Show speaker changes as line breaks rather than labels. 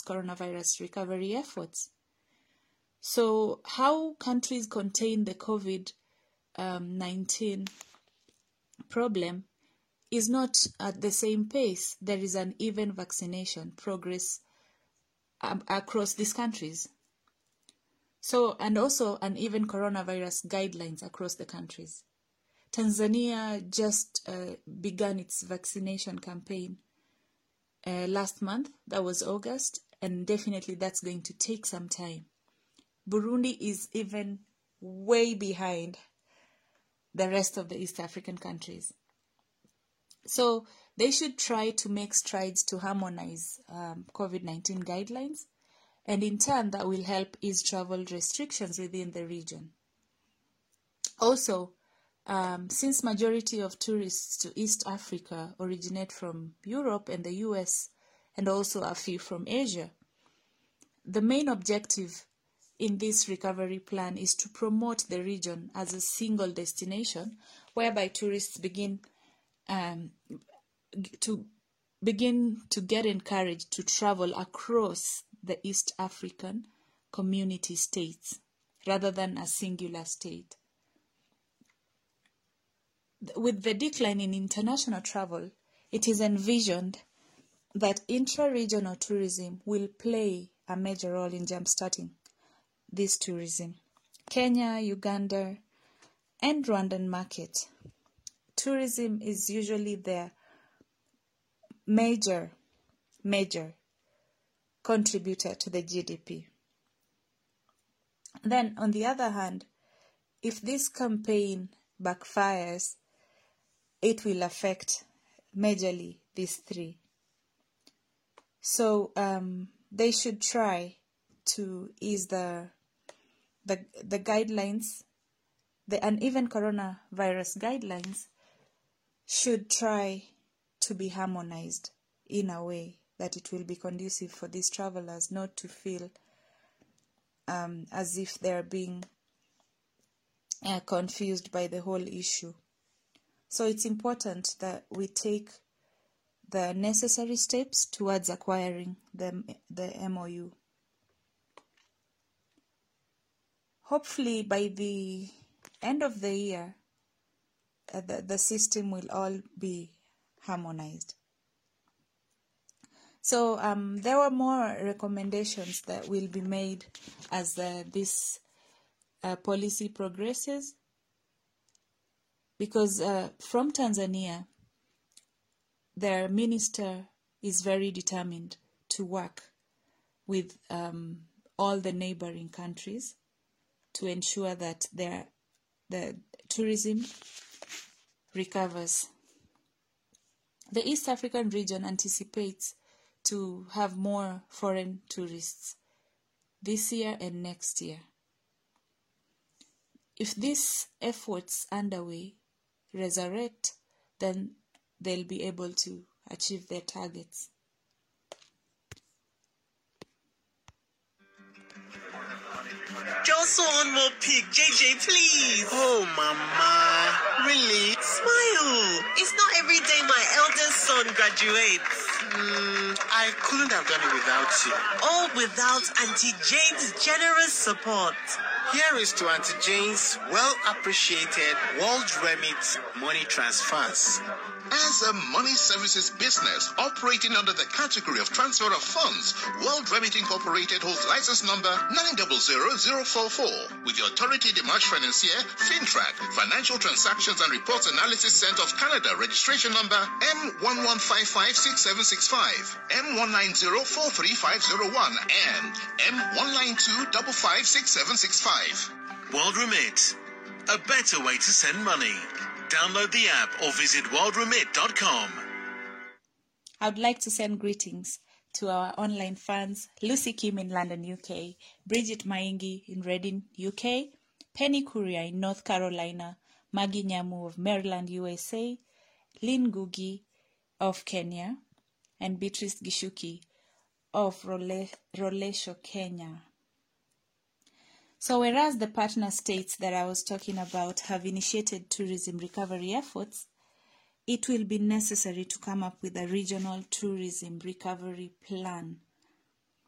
coronavirus recovery efforts. So how countries contain the COVID-19 problem is not at the same pace. There is an even vaccination progress across these countries. So, and also uneven coronavirus guidelines across the countries. Tanzania just began its vaccination campaign last month. That was August, and definitely that's going to take some time. Burundi is even way behind the rest of the East African countries. So they should try to make strides to harmonize COVID-19 guidelines, and in turn that will help ease travel restrictions within the region. Also, since majority of tourists to East Africa originate from Europe and the US, and also a few from Asia, the main objective in this recovery plan is to promote the region as a single destination, whereby tourists begin to get encouraged to travel across the East African community states rather than a singular state. With the decline in international travel, it is envisioned that intra-regional tourism will play a major role in jump-starting this tourism. Kenya, Uganda, and Rwandan market. Tourism is usually their major contributor to the GDP. Then, on the other hand, if this campaign backfires, it will affect majorly these three. So they should try to ease the guidelines. The uneven coronavirus guidelines should try to be harmonized in a way that it will be conducive for these travelers not to feel as if they're being confused by the whole issue. So it's important that we take the necessary steps towards acquiring the MOU. Hopefully by the end of the year, the system will all be harmonized. So there were more recommendations that will be made as this policy progresses, because from Tanzania, their minister is very determined to work with all the neighboring countries to ensure that the tourism recovers. The East African region anticipates to have more foreign tourists this year and next year. If these efforts underway resurrect, then they'll be able to achieve their targets.
Just one more pic, JJ, please.
Oh, Mama, really?
Smile. It's not every day my eldest son graduates.
I couldn't have done it without you.
All without Auntie Jane's generous support.
Here is to Auntie Jane's well-appreciated World Remit money transfers.
As a money services business operating under the category of transfer of funds, World Remit Incorporated holds license number 900044 with the Autorité des Marchés Financiers, FINTRAC, Financial Transactions and Reports Analysis Center of Canada, registration number M11556765, M19043501, and M192556765.
World Remit, a better way to send money. Download the app or visit worldremit.com.
I would like to send greetings to our online fans, Lucy Kim in London, UK, Bridget Maingi in Reading, UK, Penny Courier in North Carolina, Maggie Nyamu of Maryland, USA, Lynn Gugi of Kenya, and Beatrice Gishuki of Rolesho, Kenya. So whereas the partner states that I was talking about have initiated tourism recovery efforts, it will be necessary to come up with a regional tourism recovery plan